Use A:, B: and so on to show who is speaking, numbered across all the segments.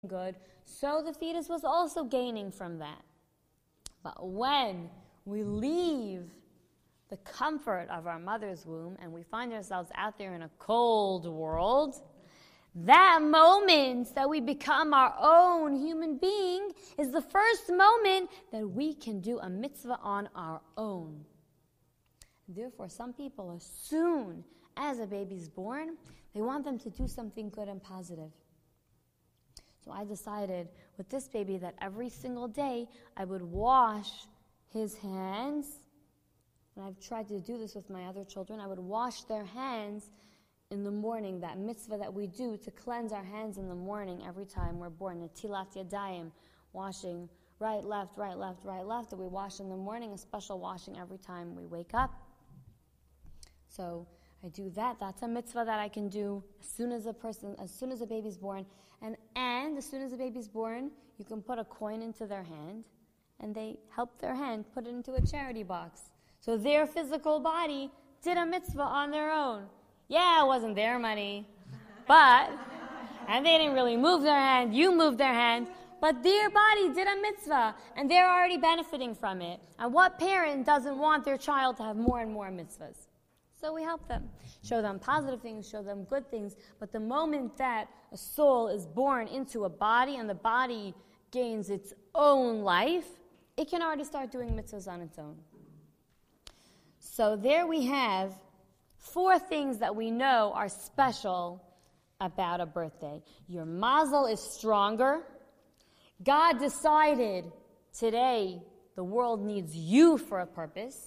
A: good, so the fetus was also gaining from that. But when we leave the comfort of our mother's womb and we find ourselves out there in a cold world, that moment that we become our own human being is the first moment that we can do a mitzvah on our own. Therefore, some people, as soon as a baby's born, they want them to do something good and positive. So I decided with this baby that every single day I would wash his hands. And I've tried to do this with my other children. I would wash their hands in the morning, that mitzvah that we do to cleanse our hands in the morning every time we're born. Netilat yadayim, washing right, left, right, left, right, left. That we wash in the morning, a special washing every time we wake up. So I do that. That's a mitzvah that I can do as soon as a baby's born. And as soon as a baby's born, you can put a coin into their hand, and they help their hand put it into a charity box. So their physical body did a mitzvah on their own. Yeah, it wasn't their money, and they didn't really move their hand. You moved their hand, but their body did a mitzvah, and they're already benefiting from it. And what parent doesn't want their child to have more and more mitzvahs? So we help them, show them positive things, show them good things. But the moment that a soul is born into a body and the body gains its own life, it can already start doing mitzvahs on its own. So there we have 4 things that we know are special about a birthday. Your mazel is stronger. God decided today the world needs you for a purpose.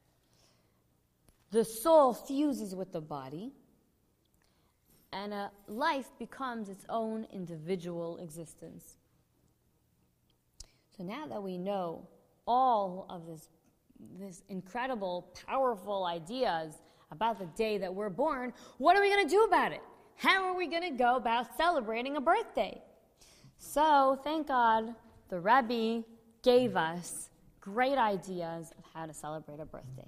A: The soul fuses with the body, and a life becomes its own individual existence. So now that we know all of this incredible, powerful ideas about the day that we're born, what are we going to do about it? How are we going to go about celebrating a birthday? So, thank God, the Rebbe gave us great ideas of how to celebrate a birthday.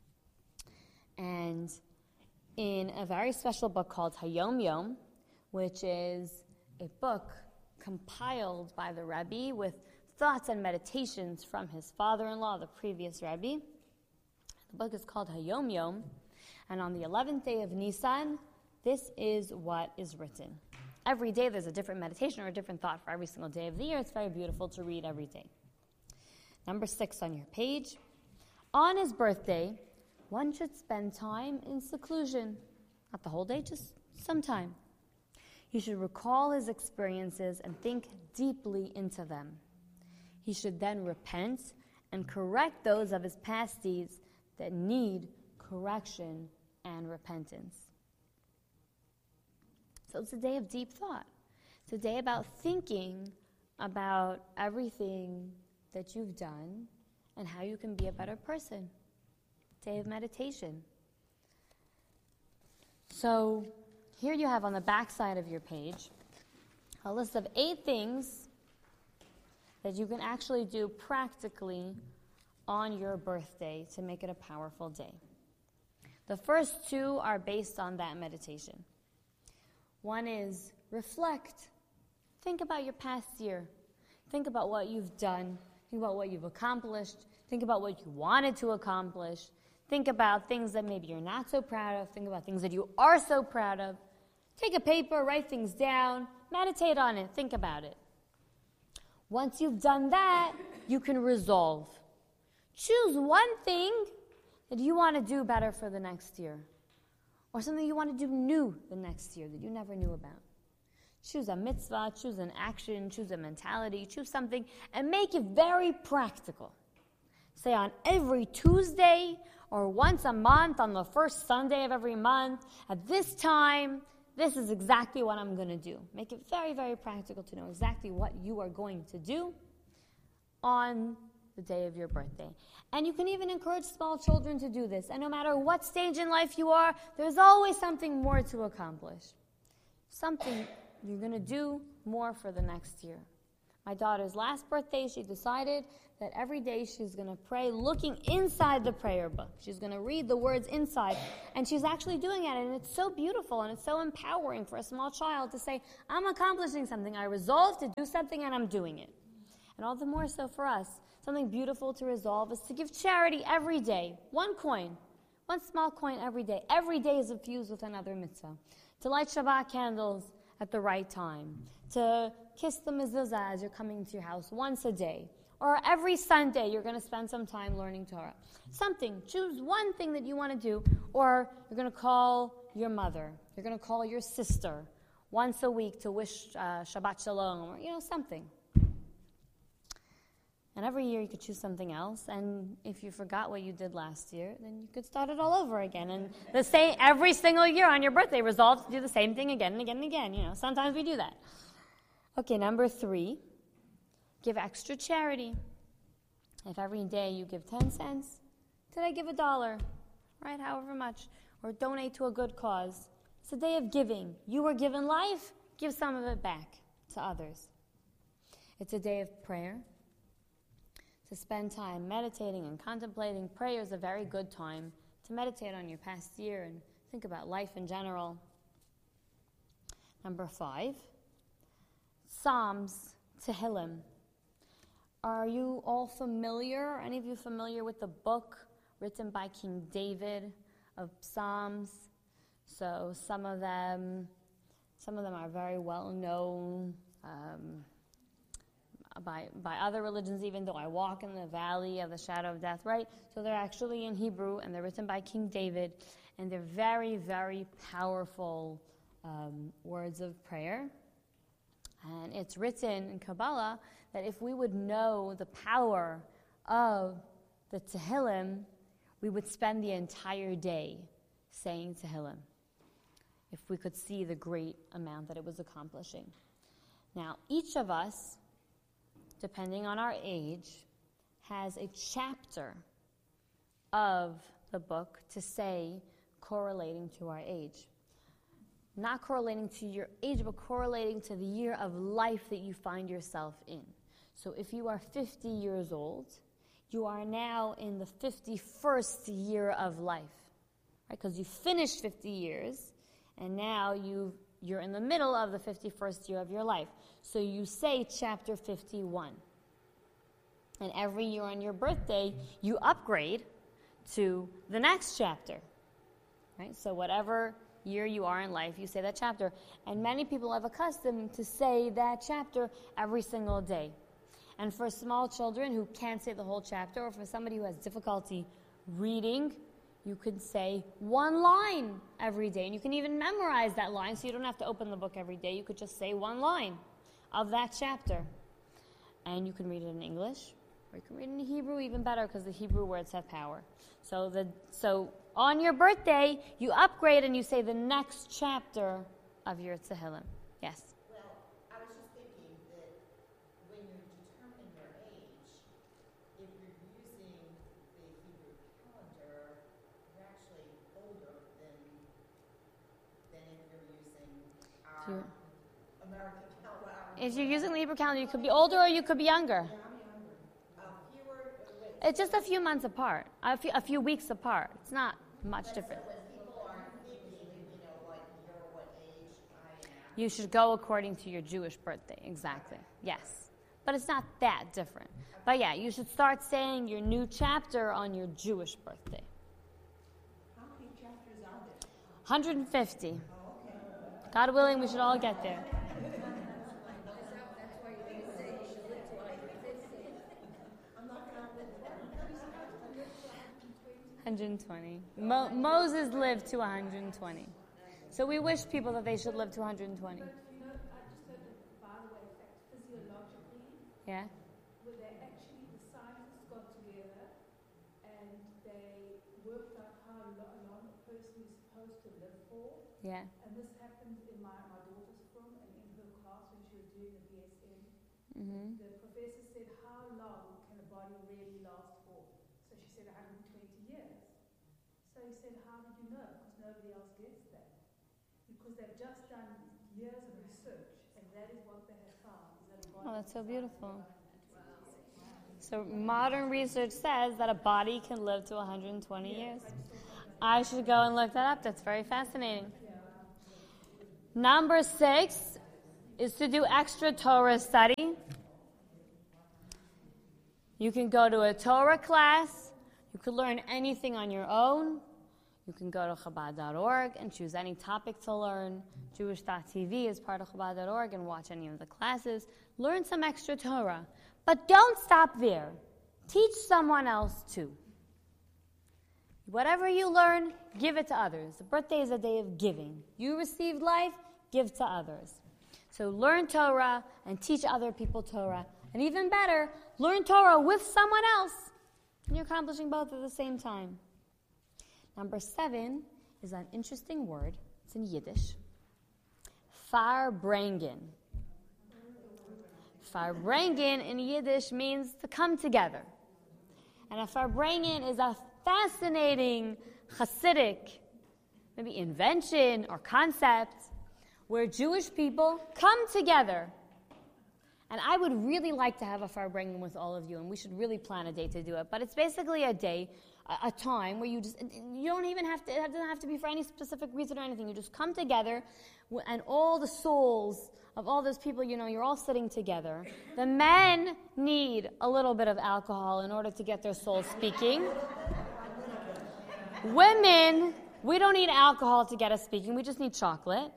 A: And in a very special book called Hayom Yom, which is a book compiled by the Rebbe with thoughts and meditations from his father-in-law, the previous Rebbe. The book is called Hayom Yom, and on the 11th day of Nisan, this is what is written. Every day there's a different meditation or a different thought for every single day of the year. It's very beautiful to read every day. Number 6 on your page. On his birthday, one should spend time in seclusion. Not the whole day, just some time. He should recall his experiences and think deeply into them. He should then repent and correct those of his past deeds that need correction and repentance. So it's a day of deep thought. It's a day about thinking about everything that you've done and how you can be a better person. Day of meditation. So here you have on the back side of your page a list of 8 things that you can actually do practically on your birthday to make it a powerful day. The first 2 are based on that meditation. One is reflect. Think about your past year. Think about what you've done. Think about what you've accomplished. Think about what you wanted to accomplish. Think about things that maybe you're not so proud of. Think about things that you are so proud of. Take a paper, write things down, meditate on it, think about it. Once you've done that, you can resolve. Choose one thing that you want to do better for the next year, or something you want to do new the next year that you never knew about. Choose a mitzvah, choose an action, choose a mentality, choose something, and make it very practical. Say on every Tuesday or once a month on the first Sunday of every month, at this time, this is exactly what I'm going to do. Make it very, very practical to know exactly what you are going to do on the day of your birthday. And you can even encourage small children to do this. And no matter what stage in life you are, there's always something more to accomplish. Something you're going to do more for the next year. my daughter's last birthday, she decided that every day she's going to pray looking inside the prayer book. She's going to read the words inside, and she's actually doing it, and it's so beautiful, and it's so empowering for a small child to say, I'm accomplishing something. I resolved to do something, and I'm doing it. And all the more so for us, something beautiful to resolve is to give charity every day. One coin, one small coin every day. Every day is infused with another mitzvah. To light Shabbat candles at the right time. To kiss the mezuzah as you're coming to your house once a day. Or every Sunday you're going to spend some time learning Torah. Something. Choose one thing that you want to do. Or you're going to call your mother. You're going to call your sister once a week to wish Shabbat Shalom. Or, something. And every year you could choose something else. And if you forgot what you did last year, then you could start it all over again. And every single year on your birthday, resolve to do the same thing again and again and again. Sometimes we do that. Okay, number 3, give extra charity. If every day you give 10 cents, today give $1, right? However much. Or donate to a good cause. It's a day of giving. You were given life, give some of it back to others. It's a day of prayer. To spend time meditating and contemplating. Prayer is a very good time to meditate on your past year and think about life in general. Number 5, Psalms, Tehillim. Are you all familiar? Are any of you familiar with the book written by King David of Psalms? So some of them are very well known. By other religions, even though I walk in the valley of the shadow of death, right? So they're actually in Hebrew, and they're written by King David, and they're very, very powerful words of prayer. And it's written in Kabbalah that if we would know the power of the Tehillim, we would spend the entire day saying Tehillim, if we could see the great amount that it was accomplishing. Now, each of us, depending on our age, has a chapter of the book to say correlating to our age. Not correlating to your age, but correlating to the year of life that you find yourself in. So if you are 50 years old, you are now in the 51st year of life, right? Because you finished 50 years, and now you're in the middle of the 51st year of your life. So you say chapter 51. And every year on your birthday, you upgrade to the next chapter. Right? So whatever year you are in life, you say that chapter. And many people have accustomed to say that chapter every single day. And for small children who can't say the whole chapter, or for somebody who has difficulty reading, you could say one line every day. And you can even memorize that line, so you don't have to open the book every day. You could just say one line of that chapter. And you can read it in English, or you can read it in Hebrew, even better, because the Hebrew words have power. So on your birthday, you upgrade and you say the next chapter of your Tehillim. Yes?
B: Well, I was just thinking that when you're determining your age, if you're using the Hebrew calendar, you're actually older than if you're using our American calendar.
A: If you're using the Hebrew calendar, you could be older or you could be younger.
B: Yeah, I'm younger.
A: It's just a few months apart, a few weeks apart. It's not much different.
B: When people are thinking, like you're what age I am.
A: You should go according to your Jewish birthday. Exactly. Yes. But it's not that different. But yeah, you should start saying your new chapter on your Jewish birthday.
B: How many chapters are there?
A: 150.
B: Oh, okay.
A: God willing, we should all get there.
B: I'm not going to live
A: 120. Moses lived to 120. So we wish people that they should live to 120.
C: But I just heard that, by the way, physiologically,
A: Yeah?
C: where they actually, the scientists got together and they worked out how long a person is supposed to live for.
A: Yeah.
C: And this happened in my daughter's room and in her class when she was doing the BSN.
A: Mm-hmm.
C: The professor said, how long can a body really last for? So she said 120 years. So he said, how did you know? Because nobody else gets that. Because they've just done years of research, and that is what they have found. Is that a body
A: Well, that's so beautiful. So modern research says that a body can live to 120 years. I should go and look that up. That's very fascinating. Number 6 is to do extra Torah study. You can go to a Torah class. You can learn anything on your own. You can go to Chabad.org and choose any topic to learn. Jewish.tv is part of Chabad.org and watch any of the classes. Learn some extra Torah. But don't stop there. Teach someone else too. Whatever you learn, give it to others. The birthday is a day of giving. You received life, give to others. So learn Torah and teach other people Torah. And even better, learn Torah with someone else. And you're accomplishing both at the same time. Number 7 is an interesting word. It's in Yiddish. Farbrengen. Farbrengen in Yiddish means to come together. And a farbrengen is a fascinating Hasidic, maybe invention or concept, where Jewish people come together. And I would really like to have a farbrengen with all of you, and we should really plan a day to do it. But it's basically a day, a time where you don't even have to, it doesn't have to be for any specific reason or anything. You just come together, and all the souls of all those people, you're all sitting together. The men need a little bit of alcohol in order to get their souls speaking. Women, we don't need alcohol to get us speaking. We just need chocolate.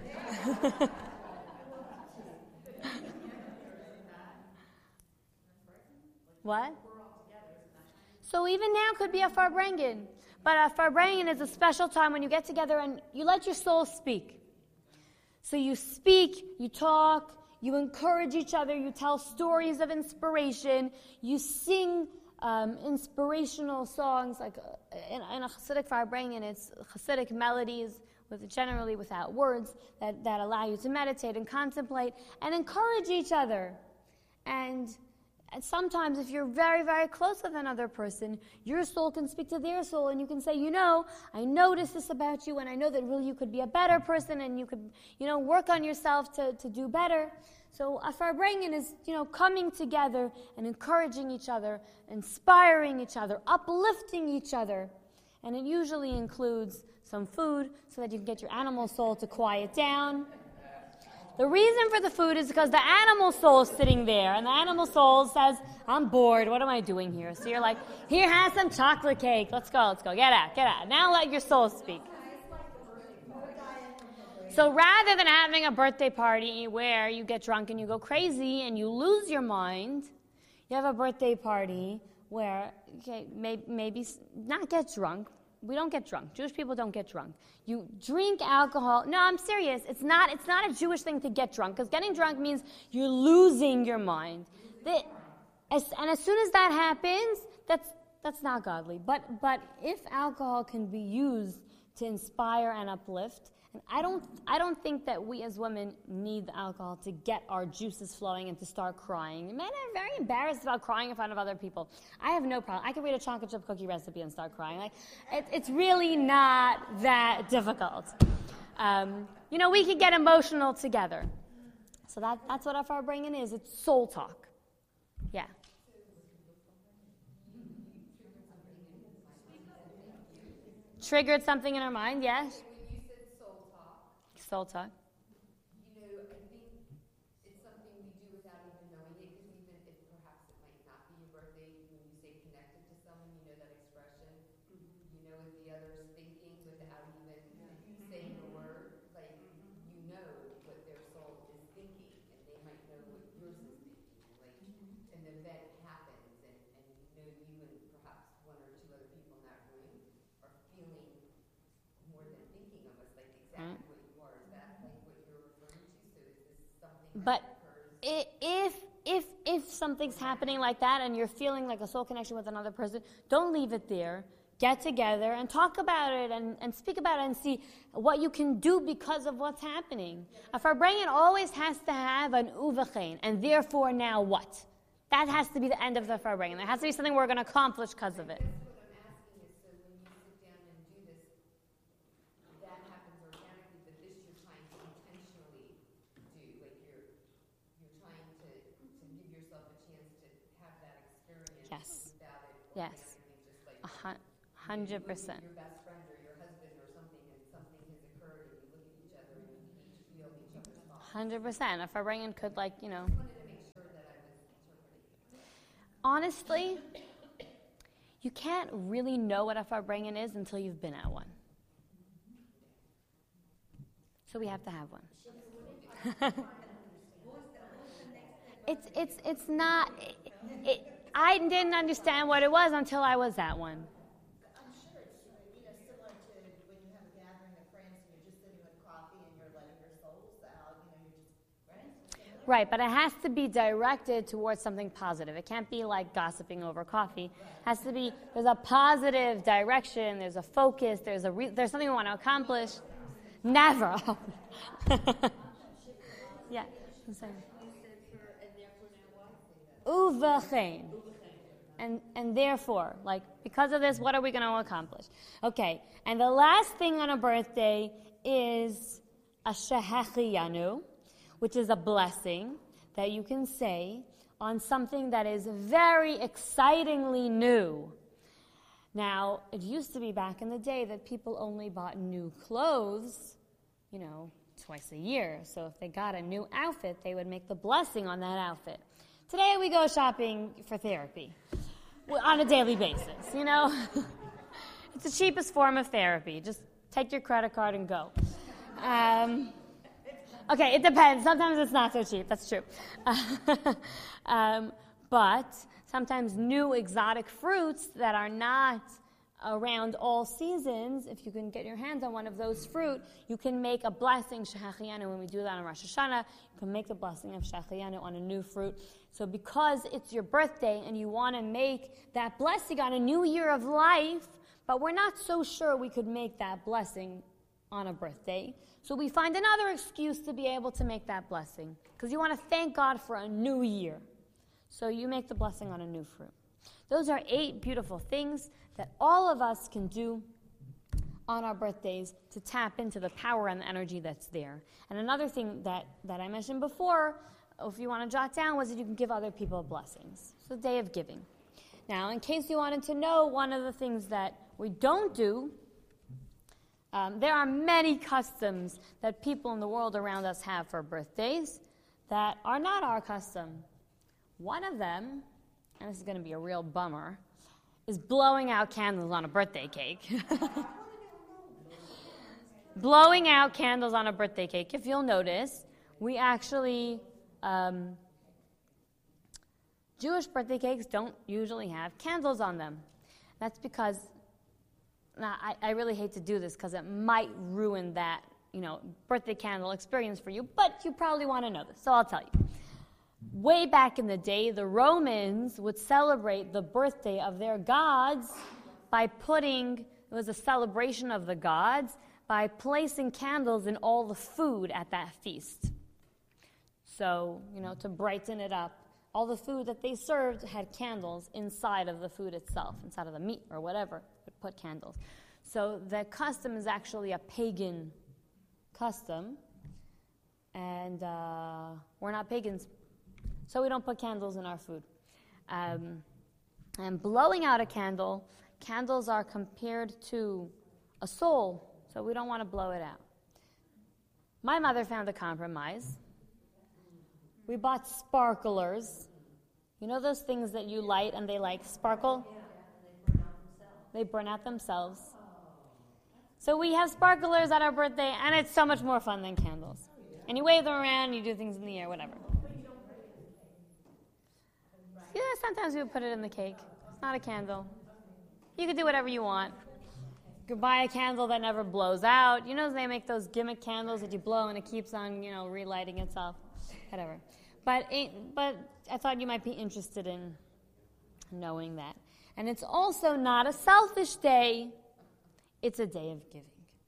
A: What? So even now could be a farbrengen. But a farbrengen is a special time when you get together and you let your soul speak. So you speak, you talk, you encourage each other, you tell stories of inspiration, you sing inspirational songs. Like in a Hasidic farbrengen, it's Hasidic melodies generally without words that allow you to meditate and contemplate and encourage each other. And sometimes if you're very, very close with another person, your soul can speak to their soul and you can say, I noticed this about you and I know that really you could be a better person and you could, work on yourself to do better. So a farbrengen is, coming together and encouraging each other, inspiring each other, uplifting each other. And it usually includes some food so that you can get your animal soul to quiet down. The reason for the food is because the animal soul is sitting there, and the animal soul says, I'm bored, what am I doing here? So you're like, here, have some chocolate cake. Let's go, get out. Now let your soul speak. So rather than having a birthday party where you get drunk and you go crazy and you lose your mind, you have a birthday party where, maybe not get drunk. We don't get drunk. Jewish people don't get drunk. You drink alcohol. No, I'm serious. It's not a Jewish thing to get drunk, because getting drunk means you're losing your mind. And as soon as that happens, that's not godly. But if alcohol can be used to inspire and uplift, and I don't think that we as women need the alcohol to get our juices flowing and to start crying. Men are very embarrassed about crying in front of other people. I have no problem. I can read a chocolate chip cookie recipe and start crying. It's really not that difficult. We can get emotional together. So that's what our farbrengen is. It's soul talk. Yeah. Triggered something in our mind, yes. Soul talk.
D: I think it's something we do without even knowing it, because even if perhaps it might not be your birthday, when you say connected to someone, that expression, what the other's thinking without even saying a word, what their soul is thinking, and they might know what yours is thinking. An event happens, and you and perhaps one or two other people in that room are feeling more than thinking of us, exactly what
A: But if something's happening like that and you're feeling like a soul connection with another person, don't leave it there. Get together and talk about it and speak about it and see what you can do because of what's happening. A farbrengen always has to have an uvachein, and therefore now what? That has to be the end of the farbrengen. There has to be something we're going to accomplish because of it. Yes.
D: about it
A: Yes.
D: organically, just like
A: 100%.
D: your best friend or your husband or something, and something has occurred, and you look at each other and you can each feel each other's thoughts.
A: 100%. A Farbrengen could,
D: I wanted to make sure that I was interpreting.
A: honestly, you can't really know what a Farbrengen is until you've been at one. So we have to have one. It's not. I didn't understand what it was until I was at one.
B: I'm sure it's, similar to when you have a gathering of friends and you're just sitting with coffee and you're letting your souls out, you're just, right?
A: Right, but it has to be directed towards something positive. It can't be like gossiping over coffee. It has to be, there's a positive direction, there's a focus, there's something we want to accomplish. Never. Yeah. I'm sorry. Uvachein. And therefore, like, because of this, what are we going to accomplish? Okay, and the last thing on a birthday is a shehechiyanu, which is a blessing that you can say on something that is very excitingly new. Now, it used to be back in the day that people only bought new clothes, twice a year. So if they got a new outfit, they would make the blessing on that outfit. Today we go shopping for therapy on a daily basis, It's the cheapest form of therapy. Just take your credit card and go. Okay, it depends. Sometimes it's not so cheap. That's true. But sometimes new exotic fruits that are not around all seasons, if you can get your hands on one of those fruit, you can make a blessing, shehechiyanu. When we do that on Rosh Hashanah, you can make the blessing of shehechiyanu on a new fruit. So because it's your birthday and you want to make that blessing on a new year of life, but we're not so sure we could make that blessing on a birthday, so we find another excuse to be able to make that blessing, because you want to thank God for a new year. So you make the blessing on a new fruit. Those are 8 beautiful things that all of us can do on our birthdays to tap into the power and the energy that's there. And another thing that I mentioned before, if you want to jot down, was that you can give other people blessings. It's the day of giving. Now, in case you wanted to know one of the things that we don't do, there are many customs that people in the world around us have for birthdays that are not our custom. One of them, and this is going to be a real bummer, is blowing out candles on a birthday cake. Blowing out candles on a birthday cake. If you'll notice, we actually, Jewish birthday cakes don't usually have candles on them. That's because, I really hate to do this because it might ruin that, birthday candle experience for you, but you probably want to know this, so I'll tell you. Way back in the day, the Romans would celebrate the birthday of their gods by it was a celebration of the gods, by placing candles in all the food at that feast. So, to brighten it up, all the food that they served had candles inside of the food itself, inside of the meat or whatever, would put candles. So the custom is actually a pagan custom, and we're not pagans. So we don't put candles in our food. And blowing out a candle, candles are compared to a soul, so we don't want to blow it out. My mother found a compromise. We bought sparklers. You know those things that you light and they sparkle? They burn out themselves. So we have sparklers at our birthday, and it's so much more fun than candles. And you wave them around, you do things in the air, whatever. Yeah, sometimes we would put it in the cake. It's not a candle. You could do whatever you want. You could buy a candle that never blows out. They make those gimmick candles that you blow and it keeps on, relighting itself. Whatever. But I thought you might be interested in knowing that. And it's also not a selfish day. It's a day of giving.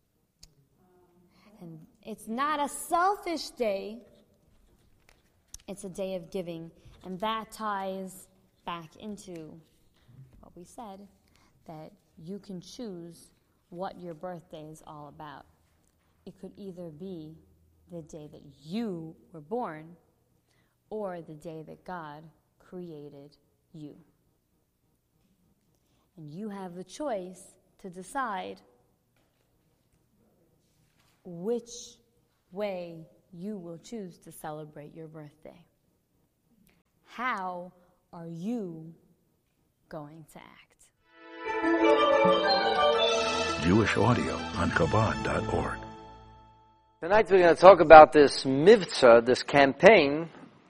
A: And it's not a selfish day. It's a day of giving. And that ties back into what we said, that you can choose what your birthday is all about. It could either be the day that you were born or the day that God created you. And you have the choice to decide which way you will choose to celebrate your birthday. How are you going to act?
E: Jewish audio on Chabad.org.
F: Tonight we're going to talk about this mitzvah, this campaign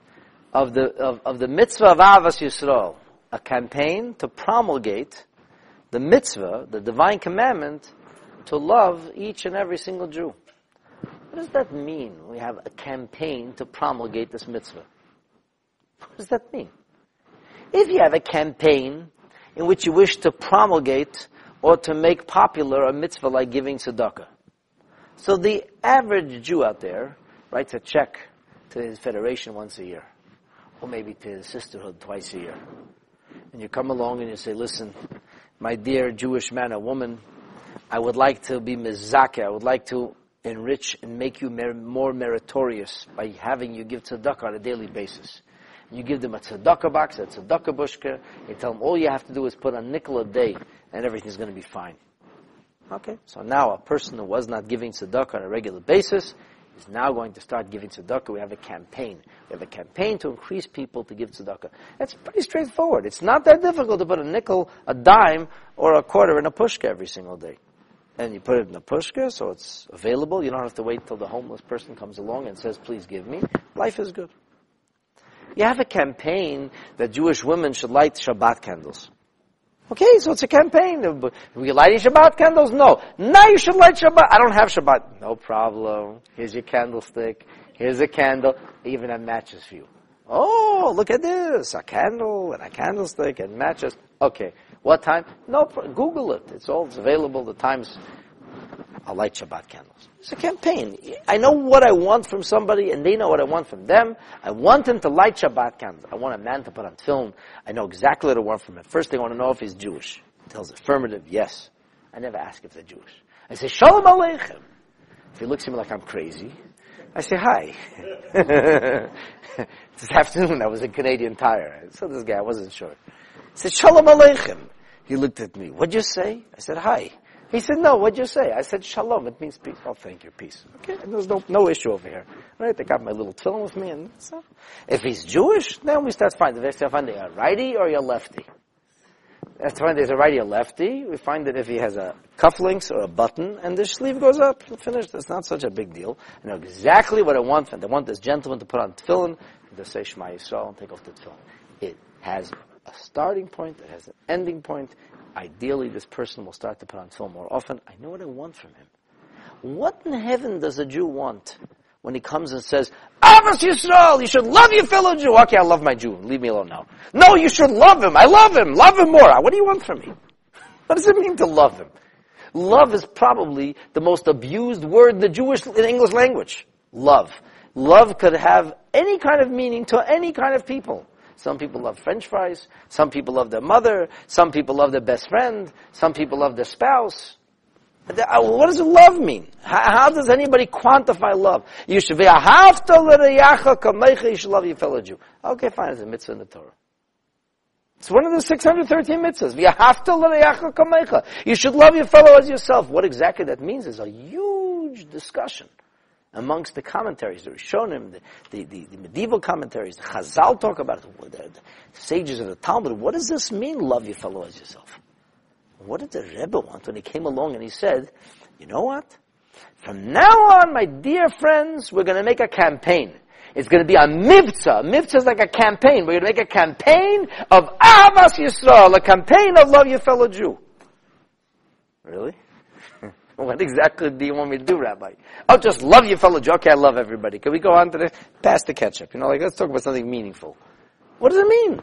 F: of the mitzvah of Avas Yisrael, a campaign to promulgate the mitzvah, the divine commandment, to love each and every single Jew. What does that mean? We have a campaign to promulgate this mitzvah. What does that mean? If you have a campaign in which you wish to promulgate or to make popular a mitzvah like giving tzedakah, so the average Jew out there writes a check to his federation once a year, or maybe to his sisterhood twice a year. And you come along and you say, listen, my dear Jewish man or woman, I would like to be mizakeh, I would like to enrich and make you more meritorious by having you give tzedakah on a daily basis. You give them a tzedakah box, a tzedakah bushka, you tell them all you have to do is put a nickel a day and everything's going to be fine. Okay, so now a person who was not giving tzedakah on a regular basis is now going to start giving tzedakah. We have a campaign. We have a campaign to increase people to give tzedakah. That's pretty straightforward. It's not that difficult to put a nickel, a dime, or a quarter in a pushka every single day. And you put it in a pushka so it's available. You don't have to wait till the homeless person comes along and says, please give me. Life is good. You have a campaign that Jewish women should light Shabbat candles. Okay, so it's a campaign. Are we lighting Shabbat candles? No. Now you should light Shabbat. I don't have Shabbat. No problem. Here's your candlestick. Here's a candle. I even have matches for you. Oh, look at this. A candle and a candlestick and matches. Okay. What time? No, Google it. It's available. The times. I'll light Shabbat candles. It's a campaign. I know what I want from somebody, and they know what I want from them. I want them to light Shabbat candles. I want a man to put on film. I know exactly what I want from him. First, they want to know if he's Jewish. He tells affirmative, yes. I never ask if they're Jewish. I say, Shalom Aleichem. If he looks at me like I'm crazy, I say, hi. This afternoon, I was in Canadian Tire. I saw this guy, I wasn't sure. I said, Shalom Aleichem. He looked at me. What'd you say? I said, hi. He said, no, what'd you say? I said, shalom, it means peace. Oh, thank you, peace. Okay, and there's no issue over here. Right, I got my little tefillin with me, and so. If he's Jewish, then we start finding. We start finding a righty or a lefty. That's fine, there's a righty or lefty. We find that if he has a cufflinks or a button, and the sleeve goes up, finished, it's not such a big deal. I know exactly what I want, and I want this gentleman to put on tefillin, and to say Shema Yisrael, and take off the tefillin. It has a starting point, it has an ending point. Ideally, this person will start to put on tefillin more often. I know what I want from him. What in heaven does a Jew want when he comes and says, Avas Yisrael, you should love your fellow Jew? Okay, I love my Jew. Leave me alone now. No, you should love him. I love him. Love him more. What do you want from me? What does it mean to love him? Love is probably the most abused word in the English language. Love. Love could have any kind of meaning to any kind of people. Some people love French fries. Some people love their mother. Some people love their best friend. Some people love their spouse. What does love mean? How does anybody quantify love? You should be a you should love your fellow Jew. Okay, fine, it's a mitzvah in the Torah. It's one of the 613 mitzvahs. You should love your fellow as yourself. What exactly that means is a huge discussion amongst the commentaries, the Rishonim, the medieval commentaries, the Chazal talk about it, the sages of the Talmud. What does this mean, love your fellow as yourself? What did the Rebbe want when he came along and he said, you know what? From now on, my dear friends, we're going to make a campaign. It's going to be a mitzvah. Mitzvah is like a campaign. We're going to make a campaign of Avas Yisrael, a campaign of love your fellow Jew. Really? What exactly do you want me to do, Rabbi? Oh, just love your fellow Jew. Okay, I love everybody. Can we go on to the pass the ketchup? Let's talk about something meaningful. What does it mean?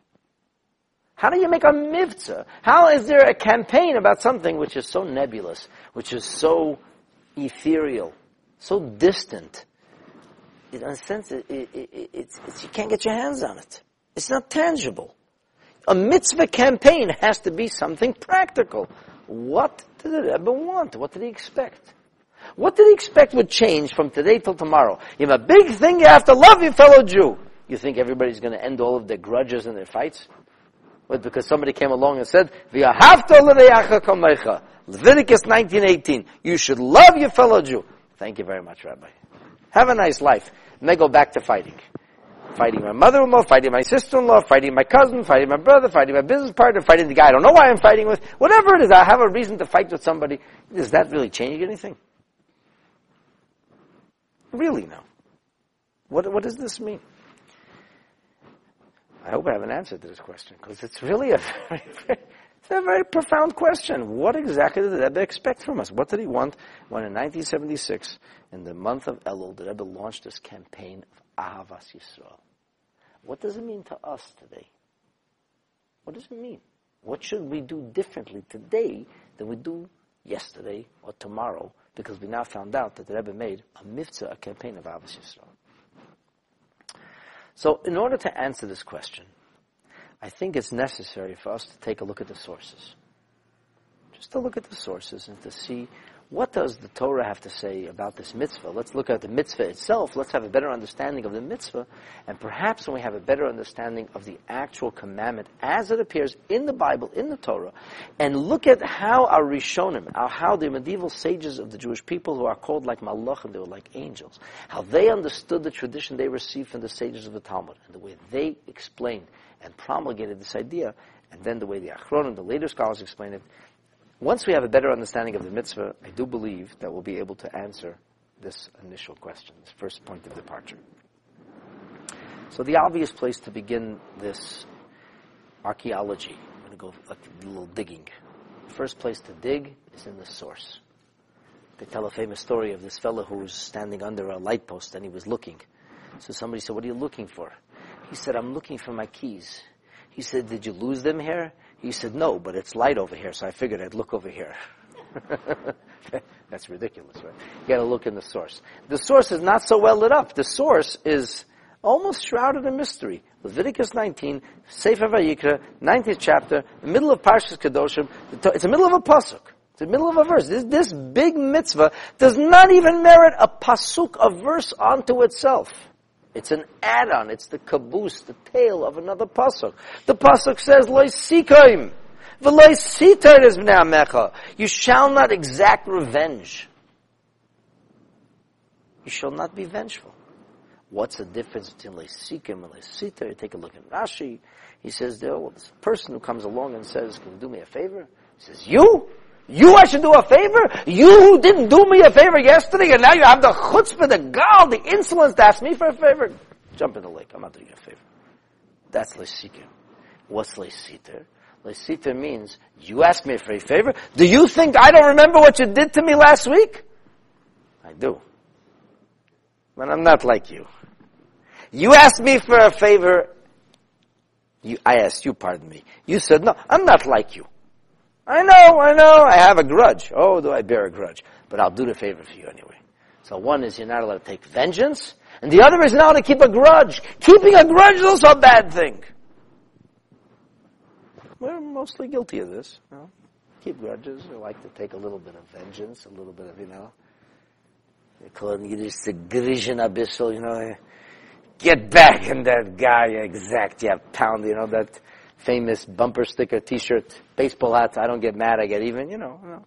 F: How do you make a mitzvah? How is there a campaign about something which is so nebulous, which is so ethereal, so distant? In a sense, you can't get your hands on it. It's not tangible. A mitzvah campaign has to be something practical. What did the Rebbe want? What did he expect? What did he expect would change from today till tomorrow? You have a big thing, you have to love your fellow Jew. You think everybody's going to end all of their grudges and their fights? But because somebody came along and said, V'ahavta l'reacha kamecha. Leviticus 19:18. You should love your fellow Jew. Thank you very much, Rabbi. Have a nice life. And they go back to fighting. Fighting my mother-in-law, fighting my sister-in-law, fighting my cousin, fighting my brother, fighting my business partner, fighting the guy I don't know why I'm fighting with. Whatever it is, I have a reason to fight with somebody. Does that really change anything? Really, no. What does this mean? I hope I have an answer to this question, because it's really a very profound question. What exactly did the Rebbe expect from us? What did he want when in 1976, in the month of Elul, the Rebbe launched this campaign of Ahavas Yisrael? What does it mean to us today? What does it mean? What should we do differently today than we do yesterday or tomorrow? Because we now found out that the Rebbe made a mitzvah, a campaign of Ahavas Yisrael. So, in order to answer this question, I think it's necessary for us to take a look at the sources. Just to look at the sources and to see what does the Torah have to say about this mitzvah. Let's look at the mitzvah itself. Let's have a better understanding of the mitzvah. And perhaps when we have a better understanding of the actual commandment as it appears in the Bible, in the Torah, and look at how our Rishonim, how the medieval sages of the Jewish people who are called like Malachim, they were like angels, how they understood the tradition they received from the sages of the Talmud, and the way they explained and promulgated this idea, and then the way the Achronim, the later scholars, explain it. Once we have a better understanding of the mitzvah, I do believe that we'll be able to answer this initial question, this first point of departure. So the obvious place to begin this archaeology, I'm going to go a little digging. The first place to dig is in the source. They tell a famous story of this fellow who was standing under a light post and he was looking. So somebody said, "What are you looking for?" He said, "I'm looking for my keys." He said, "Did you lose them here?" He said, "No, but it's light over here, so I figured I'd look over here." That's ridiculous, right? You gotta look in the source. The source is not so well lit up. The source is almost shrouded in mystery. Leviticus 19, Sefer Vayikra, 19th chapter, the middle of Parshas Kedoshim. It's the middle of a pasuk. It's the middle of a verse. This big mitzvah does not even merit a pasuk, a verse unto itself. It's an add-on. It's the caboose, the tail of another pasuk. The pasuk says, "Lo sikaim, v'lo sitar es bnei amecha." You shall not exact revenge. You shall not be vengeful. What's the difference between lo sikim and lo sitar? You take a look at Rashi. He says, "There, well, this person who comes along and says, 'Can you do me a favor?' He says, You I should do a favor? You who didn't do me a favor yesterday, and now you have the chutzpah, the gall, the insolence to ask me for a favor? Jump in the lake. I'm not doing you a favor." That's leisiker. What's leisiter? Leisiter means, you ask me for a favor? Do you think I don't remember what you did to me last week? I do. But I'm not like you. You asked me for a favor. I asked you, pardon me. You said, "No, I'm not like you. I know, I have a grudge. Oh, do I bear a grudge? But I'll do the favor for you anyway." So one is you're not allowed to take vengeance, and the other is not to keep a grudge. Keeping a grudge is also a bad thing. We're mostly guilty of this. You know? Keep grudges. We like to take a little bit of vengeance, a little bit of, they call it in Yiddish, the grizhen abyssal, get back in that guy, exact, pound, that famous bumper sticker, t-shirt, baseball hats. I don't get mad, I get even, No,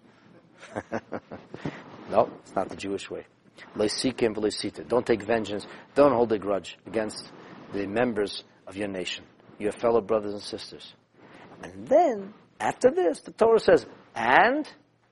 F: it's not the Jewish way. Leisikim v'leisita. Don't take vengeance. Don't hold a grudge against the members of your nation, your fellow brothers and sisters. And then, after this, the Torah says, and,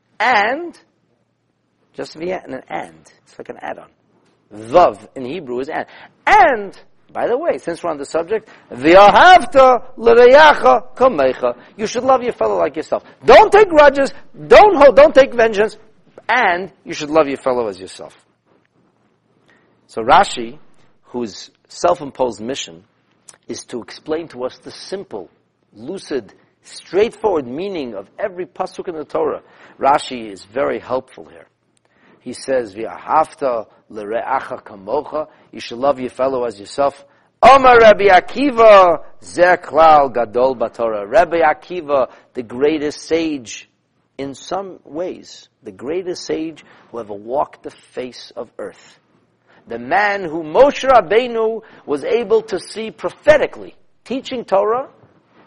F: just via an and. It's like an add-on. Vav in Hebrew is and. And, by the way, since we're on the subject, v'ahavta l'reyacha kamecha. You should love your fellow like yourself. Don't take grudges, don't take vengeance, and you should love your fellow as yourself. So Rashi, whose self-imposed mission is to explain to us the simple, lucid, straightforward meaning of every pasuk in the Torah, Rashi is very helpful here. He says, "V'ahavta l're'acha kamocha." You should love your fellow as yourself. Omar Rabbi Akiva, zeh klal gadol b'Torah. Rabbi Akiva, the greatest sage in some ways, the greatest sage who ever walked the face of earth. The man who Moshe Rabbeinu was able to see prophetically, teaching Torah,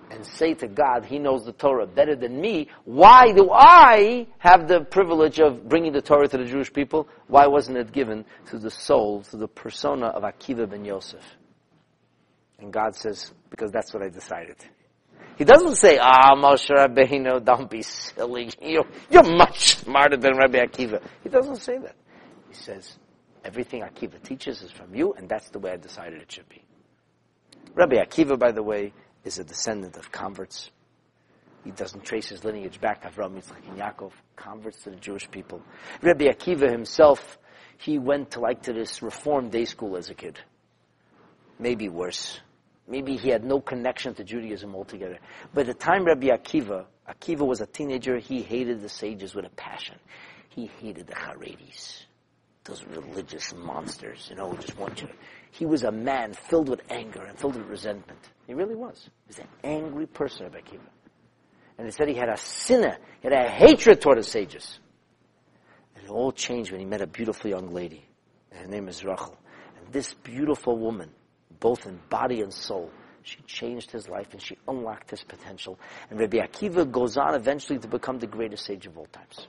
F: and say to God, He knows the Torah better than me, why do I have the privilege of bringing the Torah to the Jewish people? Why wasn't it given to the soul, to the persona of Akiva ben Yosef? And God says, because that's what I decided. He doesn't say, Moshe Rabbeinu, don't be silly. You're much smarter than Rabbi Akiva. He doesn't say that. He says, everything Akiva teaches is from you, and that's the way I decided it should be. Rabbi Akiva, by the way, is a descendant of converts. He doesn't trace his lineage back to Avraham, Yitzchak, and Yaakov, converts to the Jewish people. Rabbi Akiva himself, he went to this Reform day school as a kid. Maybe worse. Maybe he had no connection to Judaism altogether. By the time Rabbi Akiva was a teenager, he hated the sages with a passion. He hated the Haredis, those religious monsters, who just want you. He was a man filled with anger and filled with resentment. He really was. He was an angry person, Rabbi Akiva. And he said he had a sinner, he had a hatred toward the sages. And it all changed when he met a beautiful young lady. And her name is Rachel. And this beautiful woman, both in body and soul, she changed his life and she unlocked his potential. And Rabbi Akiva goes on eventually to become the greatest sage of all times.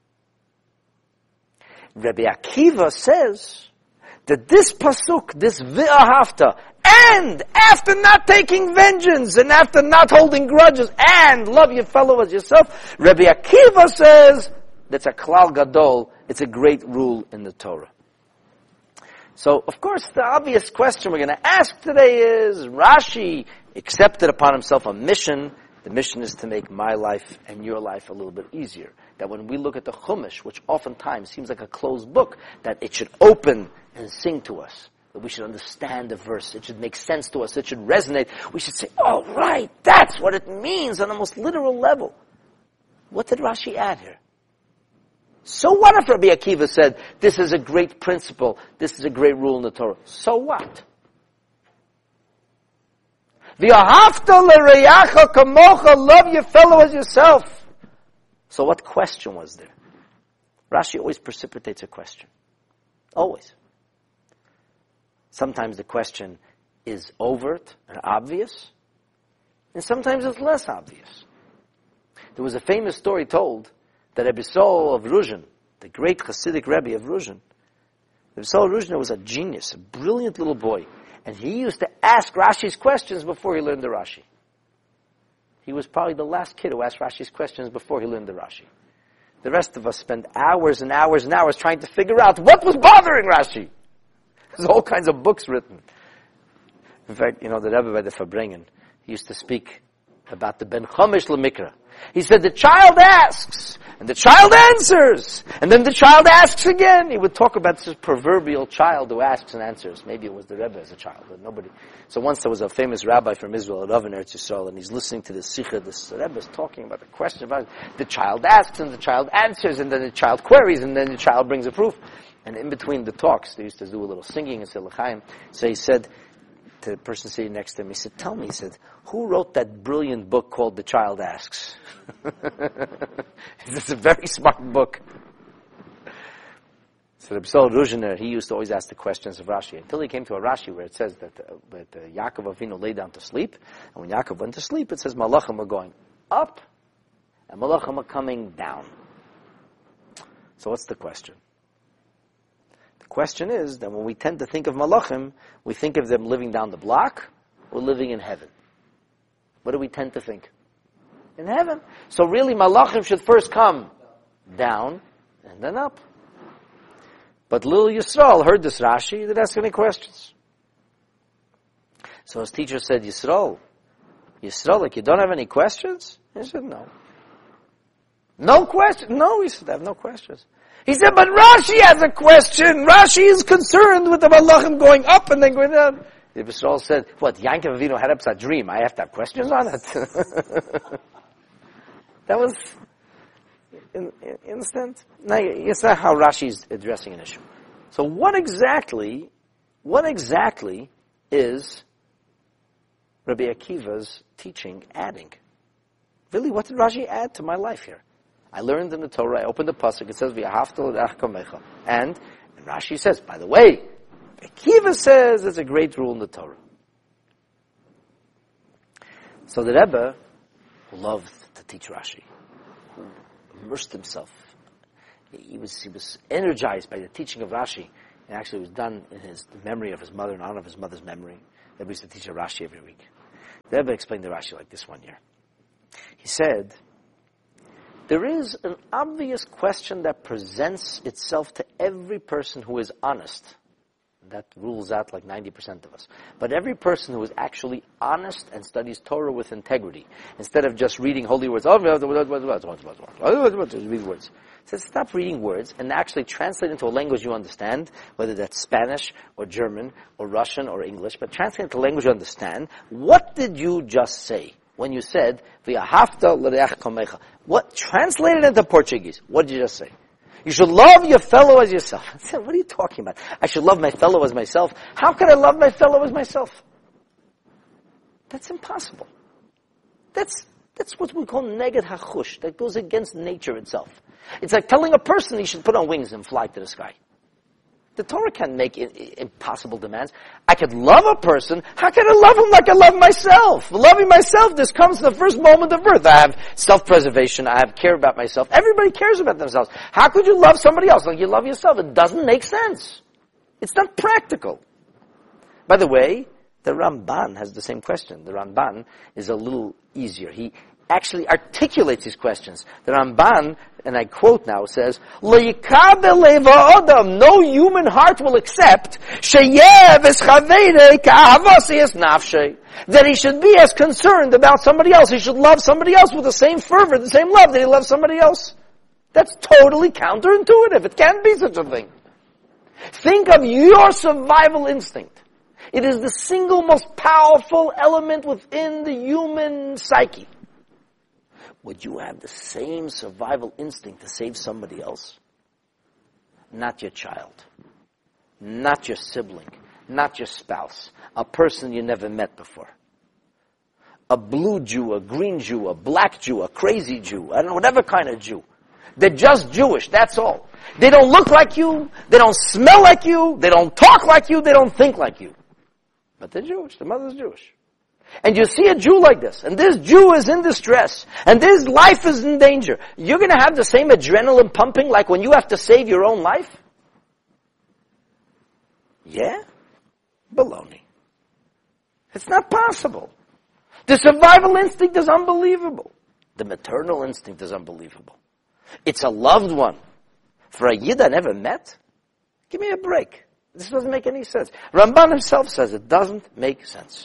F: Rabbi Akiva says that this pasuk, this v'ahavta, and after not taking vengeance, and after not holding grudges, and love your fellow as yourself, Rabbi Akiva says that's a klal gadol, it's a great rule in the Torah. So, of course, the obvious question we're going to ask today is, Rashi accepted upon himself a mission. The mission is to make my life and your life a little bit easier. That when we look at the Chumash, which oftentimes seems like a closed book, that it should open and sing to us. That we should understand the verse. It should make sense to us. It should resonate. We should say, oh, right, that's what it means on the most literal level. What did Rashi add here? So what if Rabbi Akiva said, this is a great principle, this is a great rule in the Torah? So what? V'ahavta l'reyacha kamocha, love your fellow as yourself. So what question was there? Rashi always precipitates a question. Always. Sometimes the question is overt and obvious, and sometimes it's less obvious. There was a famous story told that Rebbe Saul of Ruzhin, the great Hasidic Rebbe of Ruzhin, Rebbe Saul of Ruzhin was a genius, a brilliant little boy. And he used to ask Rashi's questions before he learned the Rashi. He was probably the last kid who asked Rashi's questions before he learned the Rashi. The rest of us spend hours and hours and hours trying to figure out what was bothering Rashi. There's all kinds of books written. In fact, the Rebbe by the Farbrengen, he used to speak about the Ben Chomish L'Mikra. He said the child asks, and the child answers, and then the child asks again. He would talk about this proverbial child who asks and answers. Maybe it was the Rebbe as a child, but nobody. So once there was a famous rabbi from Israel, a Rav in Eretz Yisrael, and he's listening to this sikha, this Rebbe is talking about the question about it. The child asks, and the child answers, and then the child queries, and then the child brings a proof. And in between the talks, they used to do a little singing and say l'chaim. So he said to the person sitting next to him, he said, tell me, he said, who wrote that brilliant book called The Child Asks? It's a very smart book. So Rebbe Saul Ruzhiner, he used to always ask the questions of Rashi, until he came to a Rashi where it says that Yaakov Avinu lay down to sleep, and when Yaakov went to sleep, it says Malachim are going up, and Malachim are coming down. So what's the question? The question is that when we tend to think of Malachim, we think of them living down the block or living in heaven. What do we tend to think? In heaven. So really Malachim should first come down and then up. But little Yisrael heard this Rashi, he didn't ask any questions. So his teacher said, Yisrael, like you don't have any questions? He said, no. No questions? No, he said, I have no questions. He said, but Rashi has a question. Rashi is concerned with the Malachim going up and then going down. The Yisrael said, what, Yaakov Avinu had a dream. I have to have questions on it. That was, you understand? Now, it's not how Rashi is addressing an issue. So what exactly is Rabbi Akiva's teaching adding? Really, what did Rashi add to my life here? I learned in the Torah, I opened the pasuk, it says, V'ahavta l'reacha kamecha. And Rashi says, by the way, Akiva says it's a great rule in the Torah. So the Rebbe loved to teach Rashi, who immersed himself. He was energized by the teaching of Rashi. And actually it was done in his memory of his mother, in honor of his mother's memory. The Rebbe used to teach a Rashi every week. The Rebbe explained the Rashi like this one year. He said, there is an obvious question that presents itself to every person who is honest. That rules out like 90% of us. But every person who is actually honest and studies Torah with integrity, instead of just reading holy words, read words. Says stop reading words and actually translate into a language you understand, whether that's Spanish or German or Russian or English, but translate into a language you understand. What did you just say when you said, V'ahavta l'reach kamecha? What, translated into Portuguese, what did you just say? You should love your fellow as yourself. I said, what are you talking about? I should love my fellow as myself. How can I love my fellow as myself? That's impossible. That's what we call neged hachush. That goes against nature itself. It's like telling a person he should put on wings and fly to the sky. The Torah can't make impossible demands. I could love a person. How can I love him like I love myself? Loving myself, this comes in the first moment of birth. I have self-preservation. I have care about myself. Everybody cares about themselves. How could you love somebody else like you love yourself? It doesn't make sense. It's not practical. By the way, the Ramban has the same question. The Ramban is a little easier. He actually articulates these questions. The Ramban, and I quote now, says, no human heart will accept that he should be as concerned about somebody else. He should love somebody else with the same fervor, the same love that he loves somebody else. That's totally counterintuitive. It can't be such a thing. Think of your survival instinct. It is the single most powerful element within the human psyche. Would you have the same survival instinct to save somebody else? Not your child. Not your sibling. Not your spouse. A person you never met before. A blue Jew, a green Jew, a black Jew, a crazy Jew, I don't know, whatever kind of Jew. They're just Jewish, that's all. They don't look like you, they don't smell like you, they don't talk like you, they don't think like you. But they're Jewish, the mother's Jewish. And you see a Jew like this, and this Jew is in distress, and this life is in danger. You're going to have the same adrenaline pumping like when you have to save your own life? Yeah? Baloney. It's not possible. The survival instinct is unbelievable. The maternal instinct is unbelievable. It's a loved one. For a Yid I never met? Give me a break. This doesn't make any sense. Ramban himself says it doesn't make sense.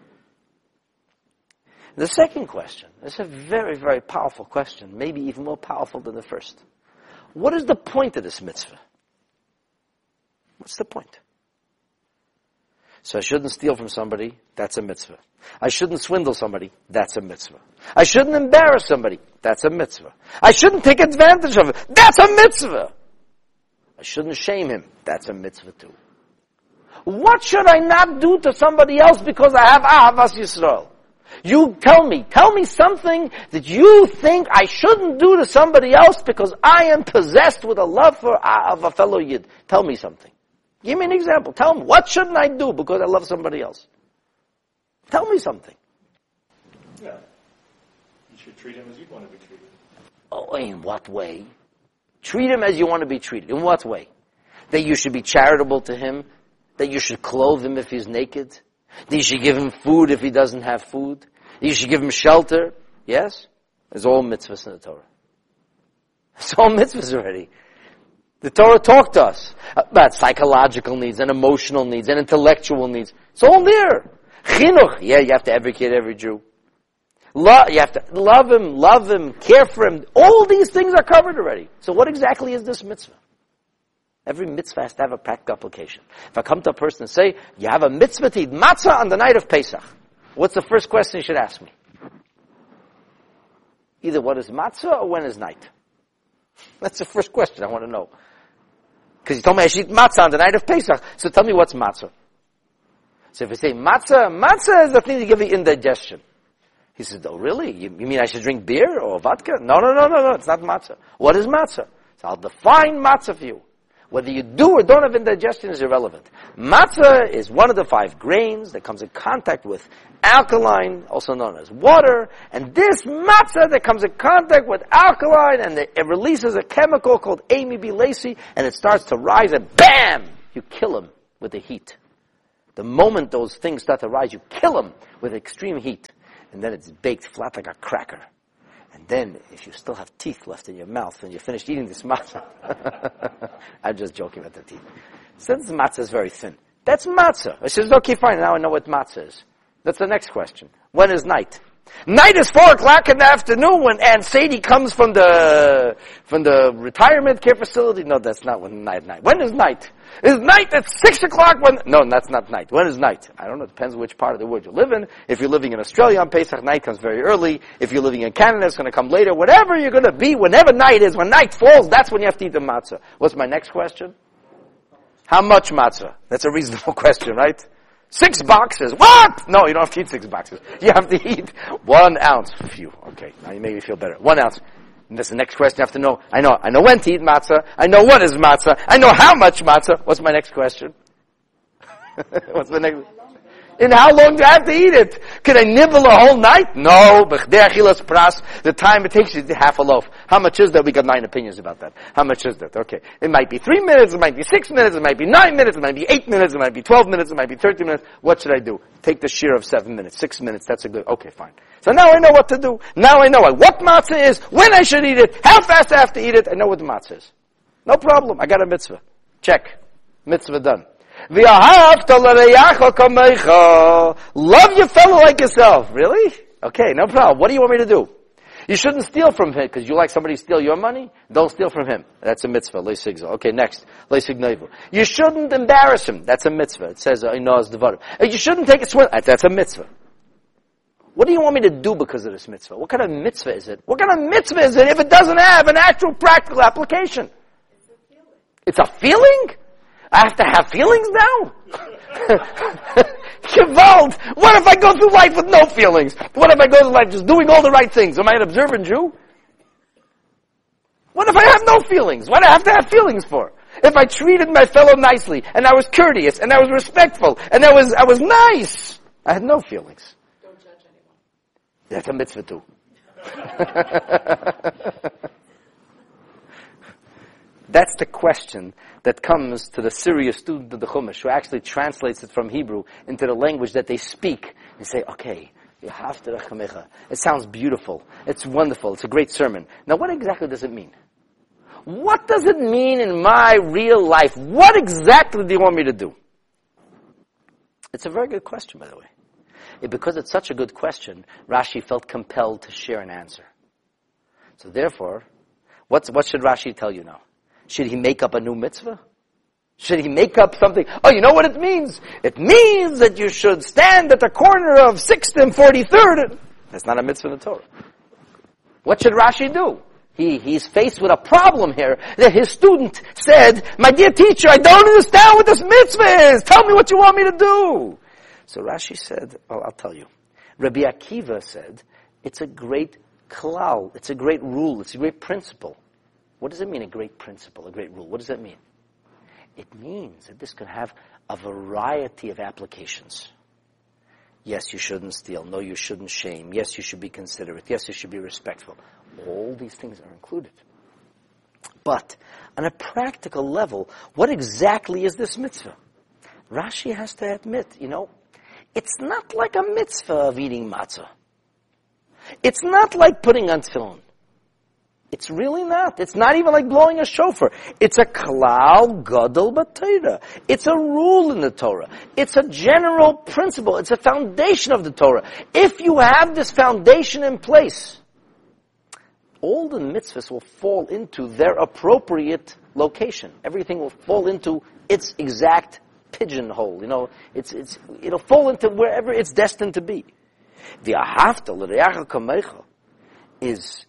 F: The second question is a very, very powerful question, maybe even more powerful than the first. What is the point of this mitzvah? What's the point? So I shouldn't steal from somebody, that's a mitzvah. I shouldn't swindle somebody, that's a mitzvah. I shouldn't embarrass somebody, that's a mitzvah. I shouldn't take advantage of him, that's a mitzvah. I shouldn't shame him, that's a mitzvah too. What should I not do to somebody else because I have Ahavas Yisrael? You tell me something that you think I shouldn't do to somebody else because I am possessed with a love of a fellow Yid. Tell me something. Give me an example. Tell me, what shouldn't I do because I love somebody else? Tell me something.
G: Yeah. You should treat him as you want to be treated.
F: Oh, in what way? Treat him as you want to be treated. In what way? That you should be charitable to him? That you should clothe him if he's naked? That you should give him food if he doesn't have food? That you should give him shelter? Yes? There's all mitzvahs in the Torah. It's all mitzvahs already. The Torah talked to us about psychological needs and emotional needs and intellectual needs. It's all there. Chinuch. Yeah, you have to educate every Jew. You have to love him, care for him. All these things are covered already. So what exactly is this mitzvah? Every mitzvah has to have a practical application. If I come to a person and say, you have a mitzvah to eat matzah on the night of Pesach, what's the first question you should ask me? Either what is matzah or when is night? That's the first question I want to know. Because you told me I should eat matzah on the night of Pesach, so tell me what's matzah. So if I say matzah is the thing to give you indigestion. He says, oh really? You mean I should drink beer or vodka? No, it's not matzah. What is matzah? So I'll define matzah for you. Whether you do or don't have indigestion is irrelevant. Matzah is one of the 5 grains that comes in contact with alkaline, also known as water, and this matzah that comes in contact with alkaline, and it releases a chemical called amylase, and it starts to rise, and bam! You kill them with the heat. The moment those things start to rise, you kill them with extreme heat, and then it's baked flat like a cracker. And then, if you still have teeth left in your mouth when you're finished eating this matzah, I'm just joking about the teeth. Since matzah is very thin, that's matzah. I says, okay, fine, now I know what matzah is. That's the next question. When is night? Night is 4 o'clock in the afternoon when Aunt Sadie comes from the retirement care facility. No, that's not when night. When is night? Is night at 6 o'clock when? No, that's not night. When is night? I don't know. It depends which part of the world you live in. If you're living in Australia on Pesach, night comes very early. If you're living in Canada, it's going to come later. Whatever you're going to be, whenever night is, when night falls, that's when you have to eat the matzah. What's my next question? How much matzah? That's a reasonable question, right? 6 boxes. What? No, you don't have to eat 6 boxes. You have to eat 1 ounce. Phew. Okay, now you make me feel better. 1 ounce. And that's the next question you have to know. I know when to eat matzah. I know what is matzah. I know how much matzah. What's my next question? What's the next? And how long do I have to eat it? Can I nibble a whole night? No. The time it takes you to half a loaf. How much is that? We got 9 opinions about that. How much is that? Okay. It might be 3 minutes, it might be 6 minutes, it might be 9 minutes, it might be 8 minutes, it might be 12 minutes, it might be 30 minutes. What should I do? Take the shear of 7 minutes, 6 minutes, that's a good, okay, fine. So now I know what to do. Now I know what matzah is, when I should eat it, how fast I have to eat it. I know what the matzah is. No problem. I got a mitzvah. Check. Mitzvah done. Love your fellow like yourself. Really? Okay, no problem. What do you want me to do? You shouldn't steal from him because you like somebody to steal your money. Don't steal from him. That's a mitzvah. Okay, next. You shouldn't embarrass him. That's a mitzvah. It says, you shouldn't take a swim. That's a mitzvah. What do you want me to do because of this mitzvah? What kind of mitzvah is it? What kind of mitzvah is it if it doesn't have an actual practical application? It's a feeling? I have to have feelings now? Gewalt! What if I go through life with no feelings? What if I go through life just doing all the right things? Am I an observant Jew? What if I have no feelings? What do I have to have feelings for? If I treated my fellow nicely, and I was courteous, and I was respectful, and I was nice, I had no feelings.
B: Don't judge anyone.
F: That's a mitzvah too. That's the question that comes to the serious student of the Chumash, who actually translates it from Hebrew into the language that they speak, and say, okay, it sounds beautiful, it's wonderful, it's a great sermon. Now what exactly does it mean? What does it mean in my real life? What exactly do you want me to do? It's a very good question, by the way. Because it's such a good question, Rashi felt compelled to share an answer. So therefore, what should Rashi tell you now? Should he make up a new mitzvah? Should he make up something? Oh, you know what it means? It means that you should stand at the corner of 6th and 43rd. That's not a mitzvah in the Torah. What should Rashi do? He's faced with a problem here that his student said, my dear teacher, I don't understand what this mitzvah is. Tell me what you want me to do. So Rashi said, well, I'll tell you. Rabbi Akiva said, it's a great klal, it's a great rule, it's a great principle. What does it mean, a great principle, a great rule? What does that mean? It means that this can have a variety of applications. Yes, you shouldn't steal. No, you shouldn't shame. Yes, you should be considerate. Yes, you should be respectful. All these things are included. But on a practical level, what exactly is this mitzvah? Rashi has to admit, it's not like a mitzvah of eating matzah. It's not like putting on tefillin. It's really not. It's not even like blowing a shofar. It's a klal gadol b'Torah. It's a rule in the Torah. It's a general principle. It's a foundation of the Torah. If you have this foundation in place, all the mitzvahs will fall into their appropriate location. Everything will fall into its exact pigeonhole. It'll fall into wherever it's destined to be. The ahavta l'reacha kamecha is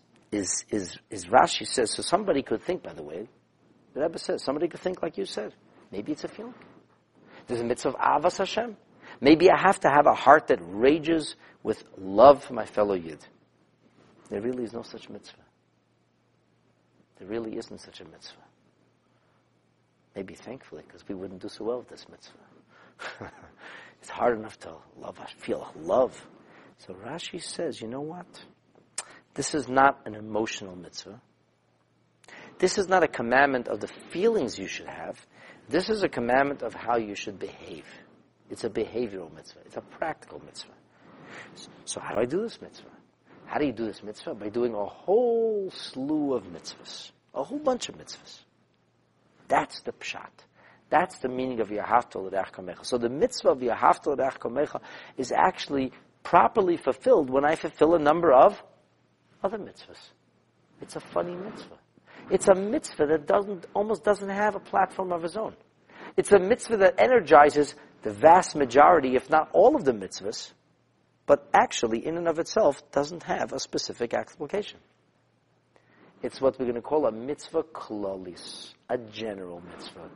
F: Rashi says, so somebody could think, by the way, the Rebbe says, somebody could think like you said. Maybe it's a feeling. There's a mitzvah of avas Hashem. Maybe I have to have a heart that rages with love for my fellow Yid. There really is no such mitzvah. There really isn't such a mitzvah. Maybe thankfully, because we wouldn't do so well with this mitzvah. It's hard enough to feel love. So Rashi says, you know what? This is not an emotional mitzvah. This is not a commandment of the feelings you should have. This is a commandment of how you should behave. It's a behavioral mitzvah. It's a practical mitzvah. So how do I do this mitzvah? How do you do this mitzvah? By doing a whole slew of mitzvahs. A whole bunch of mitzvahs. That's the pshat. That's the meaning of Yahavta l'reach kamecha. So the mitzvah of Yahavta l'reach kamecha is actually properly fulfilled when I fulfill a number of other mitzvahs. It's a funny mitzvah. It's a mitzvah that almost doesn't have a platform of its own. It's a mitzvah that energizes the vast majority, if not all of the mitzvahs, but actually in and of itself doesn't have a specific application. It's what we're going to call a mitzvah klalis, a general mitzvah,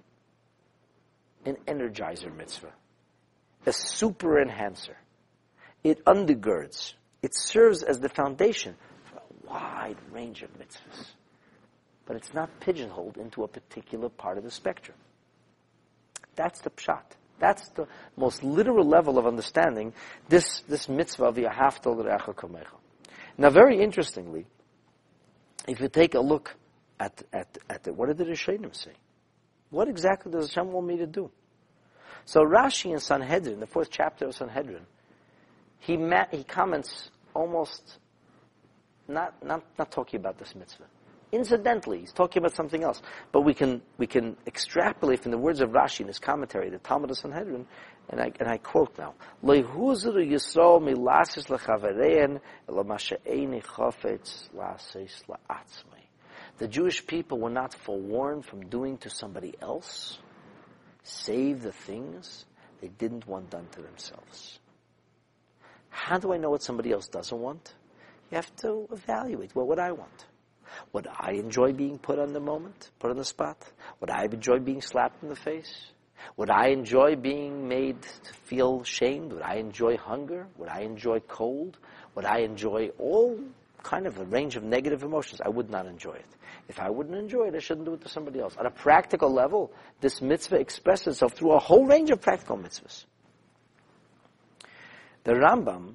F: an energizer mitzvah, a super enhancer. It undergirds, it serves as the foundation for a wide range of mitzvahs. But it's not pigeonholed into a particular part of the spectrum. That's the pshat. That's the most literal level of understanding this mitzvah of Yahavta l'reacha kamecha. Now, very interestingly, if you take a look at what did the Rishonim say? What exactly does Hashem want me to do? So Rashi in Sanhedrin, the 4th chapter of Sanhedrin, he comments almost not talking about this mitzvah. Incidentally, he's talking about something else. But we can extrapolate from the words of Rashi in his commentary, the Talmud of Sanhedrin, and I quote now: "Lo yehuzru Yisrael milasis lechaverein elo ma she'eini chafetz lasis la'atzmei." The Jewish people were not forewarned from doing to somebody else, save the things they didn't want done to themselves. How do I know what somebody else doesn't want? You have to evaluate. What would I want? Would I enjoy being put on the moment, put on the spot? Would I enjoy being slapped in the face? Would I enjoy being made to feel shamed? Would I enjoy hunger? Would I enjoy cold? Would I enjoy all kind of a range of negative emotions? I would not enjoy it. If I wouldn't enjoy it, I shouldn't do it to somebody else. On a practical level, this mitzvah expresses itself through a whole range of practical mitzvahs. The Rambam,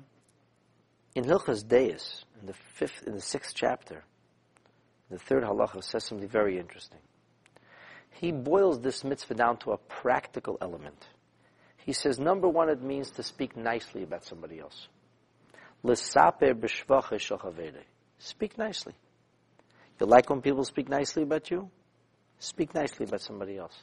F: in Hilchas Deis, in the 6th chapter, the 3rd halacha, says something very interesting. He boils this mitzvah down to a practical element. He says, number one, it means to speak nicely about somebody else. L'saper b'shvachei shochavede. Speak nicely. You like when people speak nicely about you? Speak nicely about somebody else.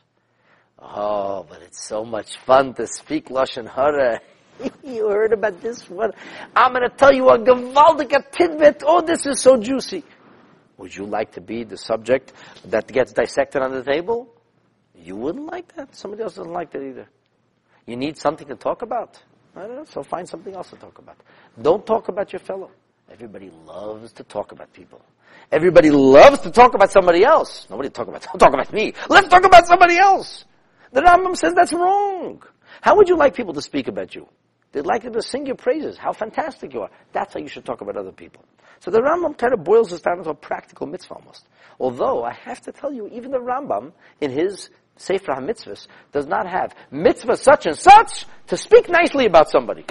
F: Oh, but it's so much fun to speak Lashon Hara. You heard about this one? I'm going to tell you a gewaldige tidbit. Oh, this is so juicy. Would you like to be the subject that gets dissected on the table? You wouldn't like that. Somebody else doesn't like that either. You need something to talk about. I don't know, so find something else to talk about. Don't talk about your fellow. Everybody loves to talk about people. Everybody loves to talk about somebody else. Nobody don't talk about me. Let's talk about somebody else. The Rambam says that's wrong. How would you like people to speak about you? They'd like you to sing your praises, how fantastic you are. That's how you should talk about other people. So the Rambam kind of boils this down into a practical mitzvah almost. Although, I have to tell you, even the Rambam, in his Sefer HaMitzvahs, does not have mitzvah such and such to speak nicely about somebody.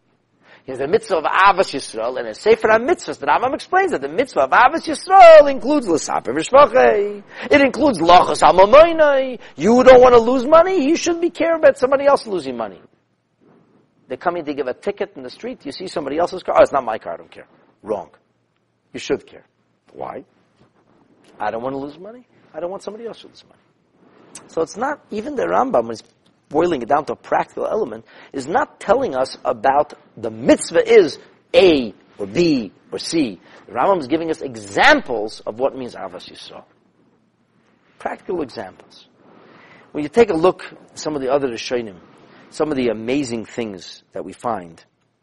F: He has the mitzvah of Avas Yisrael, and in Sefer HaMitzvahs, the Rambam explains that the mitzvah of Avas Yisrael includes L'saper V'shvachei. It includes Lachas HaMamoinai. You don't want to lose money, you shouldn't be care about somebody else losing money. They come in to give a ticket in the street, you see somebody else's car, oh, it's not my car, I don't care. Wrong. You should care. Why? I don't want to lose money. I don't want somebody else to lose money. So it's not, even the Rambam, when he's boiling it down to a practical element, is not telling us about the mitzvah is A or B or C. The Rambam is giving us examples of what means Avas Yisrael. Practical examples. When you take a look at some of the other Rishonim, some of the amazing things that we find,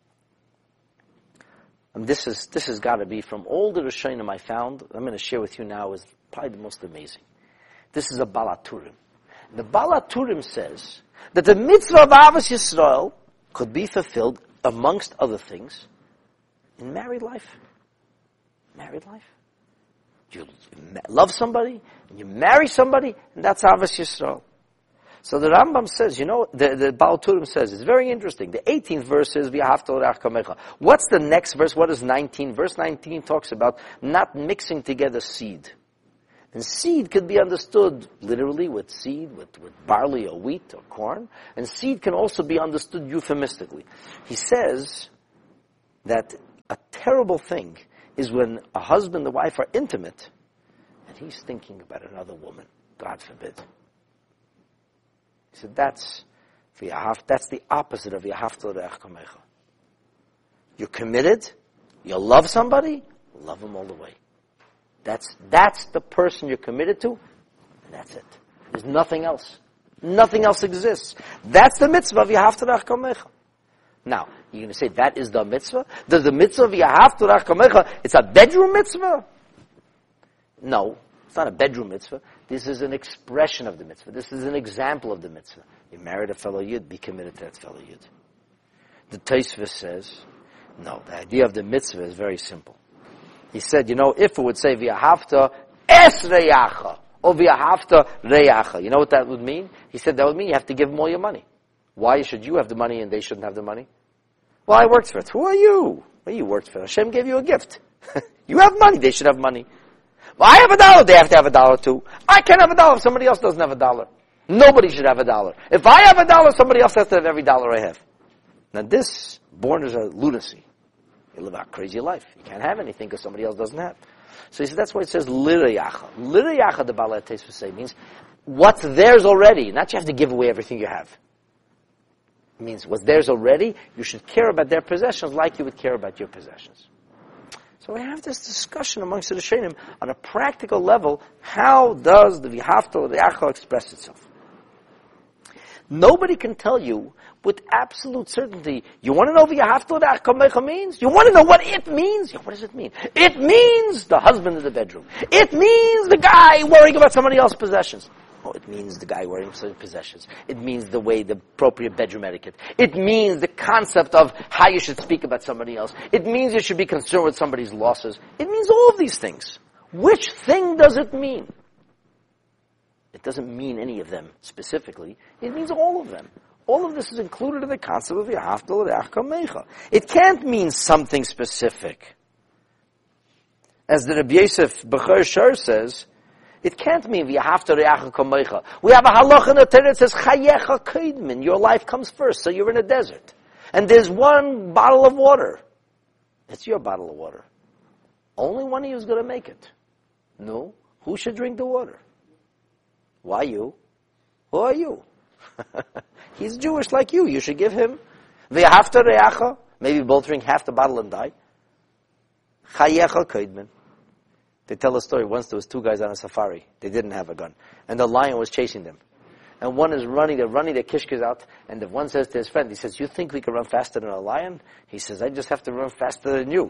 F: and this has got to be from all the Rishonim I found, I'm going to share with you now, is probably the most amazing. This is a Baal HaTurim. The Baal HaTurim says that the mitzvah of Avas Yisrael could be fulfilled, amongst other things, in married life. Married life. You love somebody, and you marry somebody, and that's Avas Yisrael. So the Rambam says, the Baal Turim says, it's very interesting. The 18th verse is, V'ahavta l'reach kamecha. What's the next verse? What is 19? Verse 19 talks about not mixing together seed. And seed could be understood literally with seed, with barley or wheat or corn. And seed can also be understood euphemistically. He says that a terrible thing is when a husband and wife are intimate, and he's thinking about another woman. God forbid. He said, that's the opposite of V'ahavta l'reach kamecha. You're committed, you love somebody, love them all the way. That's the person you're committed to, and that's it. There's nothing else. Nothing else exists. That's the mitzvah of V'ahavta l'reach kamecha. Now, you're going to say, that is the mitzvah? Does the mitzvah of V'ahavta l'reach kamecha, it's a bedroom mitzvah? No. It's not a bedroom mitzvah. This is an expression of the mitzvah. This is an example of the mitzvah. You married a fellow Yid, be committed to that fellow Yid. The Tosfos says, no, the idea of the mitzvah is very simple. He said, if it would say, V'ahavta es reyacha, or V'ahavta reyacha, you know what that would mean? He said that would mean you have to give them all your money. Why should you have the money and they shouldn't have the money? Well, I worked for it. Who are you? Well, you worked for it. Hashem gave you a gift. You have money, they should have money. Well, I have $1, they have to have $1 too. I can't have $1 if somebody else doesn't have $1. Nobody should have $1. If I have $1, somebody else has to have every dollar I have. Now this, born as a lunacy. You live a crazy life. You can't have anything because somebody else doesn't have. So he said that's why it says lirayacha. Lirayacha, the Baal Tosfos say, means what's theirs already. Not you have to give away everything you have. It means what's theirs already, you should care about their possessions like you would care about your possessions. So we have this discussion amongst the Rishonim on a practical level. How does the V'ahavta l'reacha express itself? Nobody can tell you with absolute certainty. You want to know what V'ahavta l'reacha kamecha means? You want to know what it means? Yeah, what does it mean? It means the husband in the bedroom. It means the guy worrying about somebody else's possessions. Oh, it means the guy wearing certain possessions. It means the way, the appropriate bedroom etiquette. It means the concept of how you should speak about somebody else. It means you should be concerned with somebody's losses. It means all of these things. Which thing does it mean? It doesn't mean any of them specifically. It means all of them. All of this is included in the concept of V'ahavta l'reacha kamecha. It can't mean something specific. As the Rabbi Yosef Bechor Shor says, it can't mean V'ahavta l'reacha kamecha. We have a halacha in the Torah that says chayecha kaidmin. Your life comes first, so you're in a desert. And there's one bottle of water. It's your bottle of water. Only one of you is going to make it. No. Who should drink the water? Why you? Who are you? He's Jewish like you. You should give him V'ahavta l'reacha. Maybe both drink half the bottle and die. Chayecha kaidmin. They tell a story. Once there was two guys on a safari. They didn't have a gun. And the lion was chasing them. And one is running, their kishkas out. And the one says to his friend, he says, you think we can run faster than a lion? He says, I just have to run faster than you.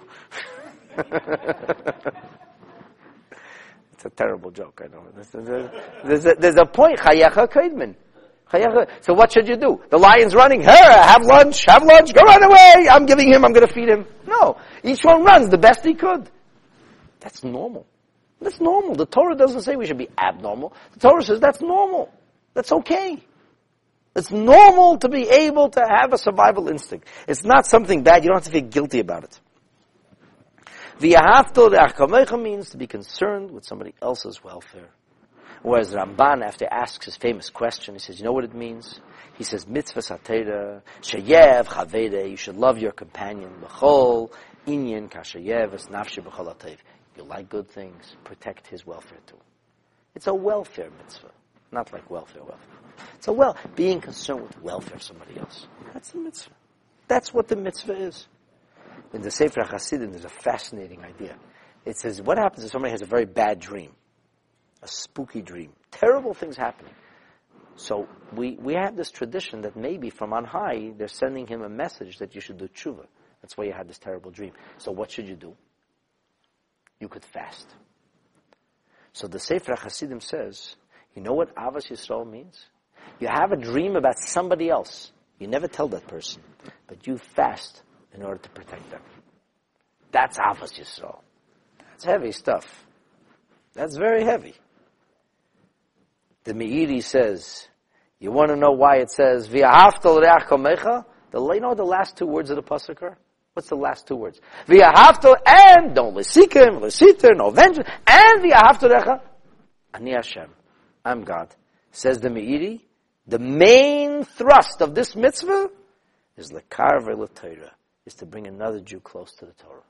F: It's a terrible joke, I know. There's a point. Chayecha kaidmin. So what should you do? The lion's running. Hey, have lunch, go run away. I'm going to feed him. No. Each one runs the best he could. That's normal. That's normal. The Torah doesn't say we should be abnormal. The Torah says that's normal. That's okay. It's normal to be able to have a survival instinct. It's not something bad. You don't have to feel guilty about it. V'ahavta l'reacha kamecha means to be concerned with somebody else's welfare. Whereas Ramban, after asks his famous question, he says, you know what it means? He says, mitzvah satera, sheyev chavede, you should love your companion, b'chol, inyan kashayev, es nafshi b'chol atev. You like good things, protect his welfare too. It's a welfare mitzvah. Not like welfare. It's being concerned with welfare of somebody else. That's the mitzvah. That's what the mitzvah is. In the Sefer HaChasidim, there's a fascinating idea. It says, what happens if somebody has a very bad dream? A spooky dream. Terrible things happening. So we have this tradition that maybe from on high, they're sending him a message that you should do tshuva. That's why you had this terrible dream. So what should you do? You could fast. So the Sefer HaChasidim says, you know what Avas Yisrael means? You have a dream about somebody else. You never tell that person. But you fast in order to protect them. That's Avas Yisrael. That's heavy stuff. That's very heavy. The Meiri says, You want to know why it says, V'ahavta l'reach kamecha? You know what the last two words of the pasuk are? What's the last two words? V'ahavta, and don't l'sikim, l'siter, no vengeance, and v'ahavta l'recha. Ani Hashem. I'm God. Says the Meiri, the main thrust of this mitzvah is l'karver l'Torah, is to bring another Jew close to the Torah.